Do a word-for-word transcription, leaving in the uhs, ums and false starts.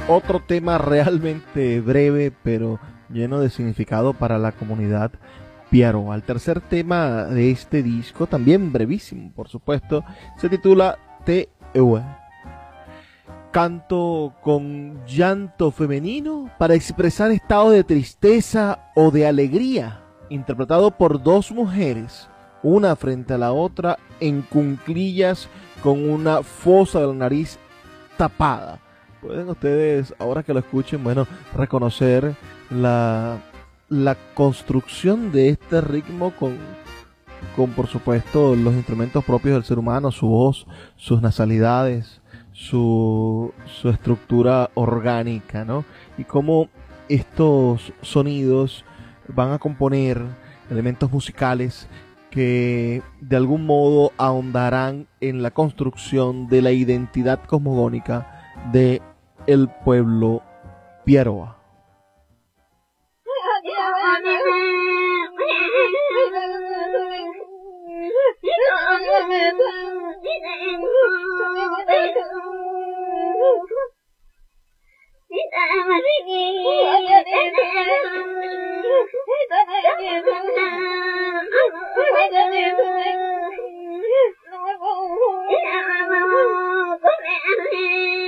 otro tema realmente breve, pero lleno de significado para la comunidad Piaroa. El tercer tema de este disco, también brevísimo, por supuesto, se titula Te Ewe. Canto con llanto femenino para expresar estado de tristeza o de alegría, interpretado por dos mujeres, una frente a la otra, en cuclillas con una fosa de la nariz tapada. Pueden ustedes, ahora que lo escuchen, bueno, reconocer la, la construcción de este ritmo con, con, por supuesto, los instrumentos propios del ser humano, su voz, sus nasalidades, su, su estructura orgánica, ¿no? Y cómo estos sonidos van a componer elementos musicales que de algún modo ahondarán en la construcción de la identidad cosmogónica de el pueblo Piaroa.